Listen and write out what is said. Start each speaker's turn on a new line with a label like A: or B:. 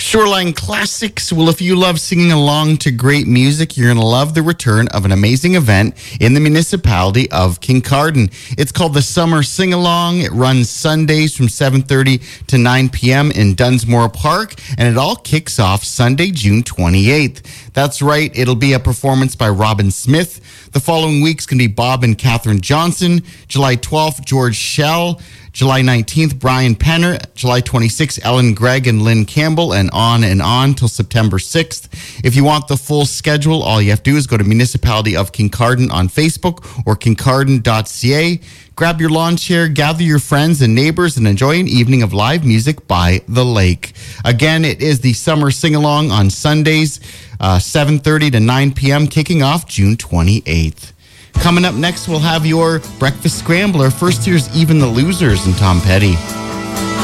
A: Shoreline Classics. Well, if you love singing along to great music, you're going to love the return of an amazing event in the municipality of Kincardine. It's called the Summer Sing-Along. It runs Sundays from 7:30 to 9 p.m. in Dunsmore Park, and it all kicks off Sunday, June 28th. That's right, it'll be a performance by Robin Smith. The following week's going to be Bob and Catherine Johnson. July 12th, George Schell. July 19th, Brian Penner. July 26th, Ellen Gregg and Lynn Campbell, and on till September 6th. If you want the full schedule, all you have to do is go to Municipality of Kincardine on Facebook or kincardine.ca. Grab your lawn chair, gather your friends and neighbors, and enjoy an evening of live music by the lake. Again, it is the Summer Sing-Along on Sundays, 7:30 to 9 p.m., kicking off June 28th. Coming up next, we'll have your Breakfast Scrambler. First, here's Even the Losers and Tom Petty.